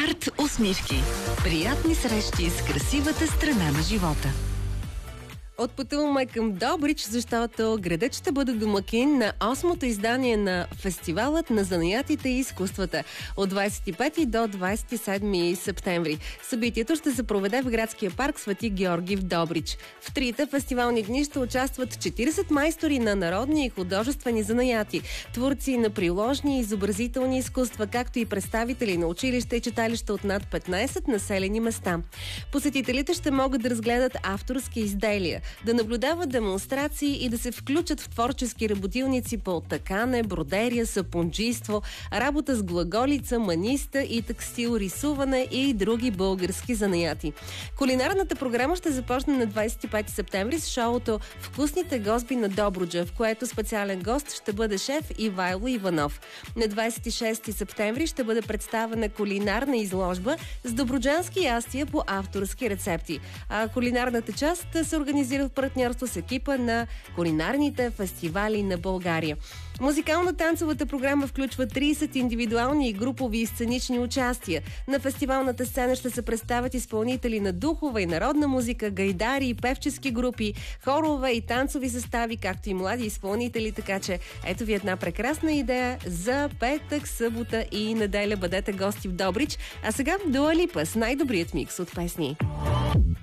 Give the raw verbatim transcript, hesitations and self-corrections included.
Арт усмивки. Приятни срещи с красивата страна на живота. Отпътуваме към Добрич, защото градът ще бъде домакин на осмото издание на Фестивалът на занаятите и изкуствата от двадесет и пети до двадесет и седми септември. Събитието ще се проведе в градския парк Свети Георги в Добрич. В трите фестивални дни ще участват четиридесет майстори на народни и художествени занаяти, творци на приложни и изобразителни изкуства, както и представители на училища и читалища от над петнадесет населени места. Посетителите ще могат да разгледат авторски изделия, да наблюдават демонстрации и да се включат в творчески работилници по такане, бродерия, сапунджийство, работа с глаголица, маниста и текстил, рисуване и други български занаяти. Кулинарната програма ще започне на двадесет и пети септември с шоуто "Вкусните госби на Добруджа", в което специален гост ще бъде шеф Ивайло Иванов. На двадесет и шести септември ще бъде представена кулинарна изложба с добруджански ястия по авторски рецепти. А кулинарната част се организира в партньорство с екипа на кулинарните фестивали на България. Музикално-танцовата програма включва тридесет индивидуални и групови и сценични участия. На фестивалната сцена ще се представят изпълнители на духова и народна музика, гайдари и певчески групи, хорове и танцови състави, както и млади изпълнители, така че ето ви една прекрасна идея за петък, събота и неделя. Бъдете гости в Добрич. А сега Дуа Липа с най-добрият микс от песни.